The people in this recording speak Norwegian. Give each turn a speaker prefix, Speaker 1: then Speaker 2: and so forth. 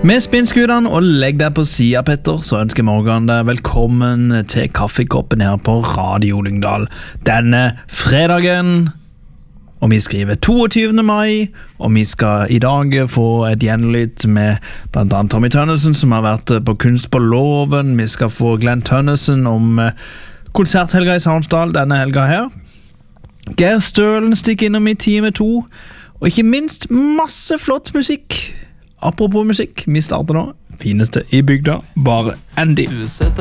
Speaker 1: Med spinnskudene og legg deg på siden, Petter, så ønsker Morgan deg velkommen til kaffekoppen her på Radio Lyngdal denne fredagen. Og vi skriver 22. mai, og vi skal i dag få et gjenlytt med blant annet Tommy Tønnesen, som har vært på Kunst på Loven. Vi skal få Glenn Tønnesen om konserthelga i Sarnsdal denne helga her. Geir Stølen stikker innom i time 2, og ikke minst masse flott musikk. Apropos musikk, vi starter nå. Fineste i bygda, bare Andy.